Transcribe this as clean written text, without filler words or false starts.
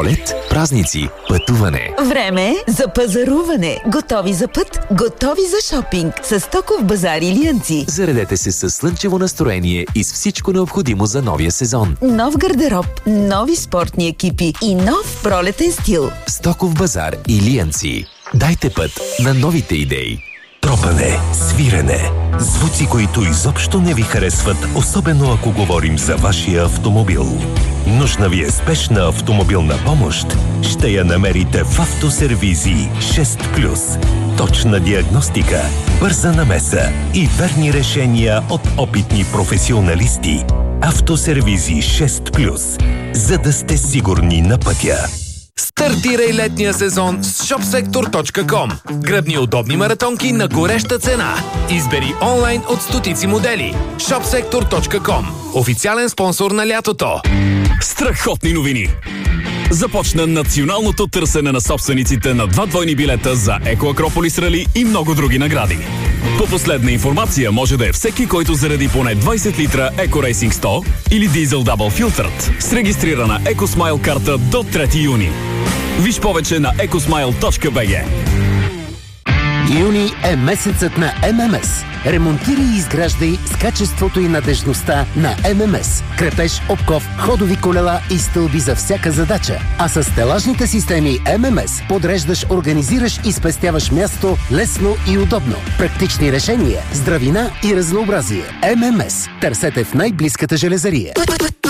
Пролет, празници, пътуване. Време за пазаруване. Готови за път, готови за шопинг. С Стоков базар Илиянци. Заредете се с слънчево настроение и с всичко необходимо за новия сезон. Нов гардероб, нови спортни екипи и нов пролетен стил. Стоков базар Илиянци. Дайте път на новите идеи. Тропане, свирене, звуци, които изобщо не ви харесват, особено ако говорим за вашия автомобил. Нужна ви е спешна автомобилна помощ? Ще я намерите в Автосервизи 6+. Точна диагностика, бърза намеса и верни решения от опитни професионалисти. Автосервизи 6+. За да сте сигурни на пътя. Стартирай летния сезон с shopsektor.com. Гръбни удобни маратонки на гореща цена. Избери онлайн от стотици модели. shopsektor.com. Официален спонсор на лятото. Страхотни новини! Започна националното търсене на собствениците на 2 двойни билета за Еко Акрополис Рали и много други награди. По последна информация може да е всеки, който заради поне 20 литра Еко Рейсинг 100 или Дизел Double Filtered с регистрирана EcoSmile карта до 3 юни. Виж повече на ecosmile.bg. Юни е месецът на ММС. Ремонтирай и изграждай с качеството и надежността на ММС. Крепеж, обков, ходови колела и стълби за всяка задача. А с стелажните системи ММС подреждаш, организираш и спестяваш място лесно и удобно. Практични решения, здравина и разнообразие. ММС. Търсете в най-близката железария.